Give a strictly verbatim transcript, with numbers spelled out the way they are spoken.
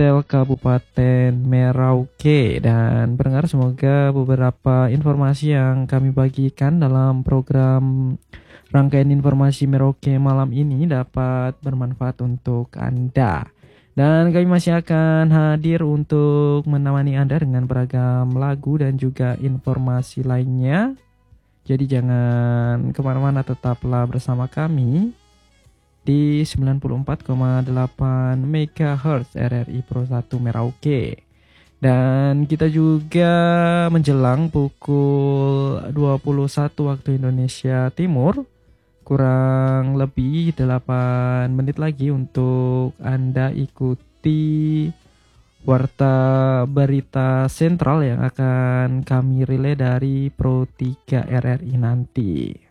Hotel Kabupaten Merauke. Dan pendengar, semoga beberapa informasi yang kami bagikan dalam program rangkaian informasi Merauke malam ini dapat bermanfaat untuk Anda. Dan kami masih akan hadir untuk menemani Anda dengan beragam lagu dan juga informasi lainnya. Jadi jangan kemana-mana, tetaplah bersama kami di sembilan puluh empat koma delapan megahertz R R I Pro satu Merauke. Dan kita juga menjelang pukul dua puluh satu waktu Indonesia Timur, kurang lebih delapan menit lagi untuk Anda ikuti warta berita sentral yang akan kami relay dari Pro tiga R R I nanti.